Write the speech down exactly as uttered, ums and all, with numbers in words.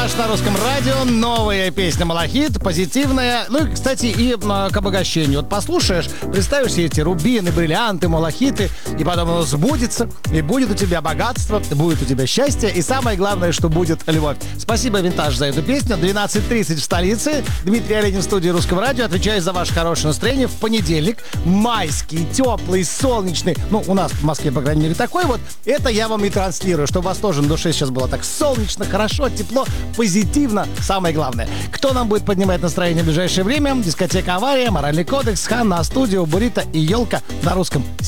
«Винтаж» на русском радио. Новая песня «Малахит», позитивная. Ну и, кстати, и а, к обогащению. Вот послушаешь, представишь себе эти рубины, бриллианты, малахиты, и потом оно сбудется, и будет у тебя богатство, будет у тебя счастье, и самое главное, что будет любовь. Спасибо, «Винтаж», за эту песню. двенадцать тридцать в столице. Дмитрий Оленин в студии Русского радио. Отвечаю за ваше хорошее настроение в понедельник. Майский, теплый, солнечный. Ну, у нас в Москве, по крайней мере, такой вот. Это я вам и транслирую, чтобы у вас тоже на душе сейчас было так солнечно, хорошо, тепло, позитивно. Самое главное. Кто нам будет поднимать настроение в ближайшее время? Дискотека «Авария», «Моральный кодекс», «Ханна», «Студио», «Бурито» и «Елка» на русском.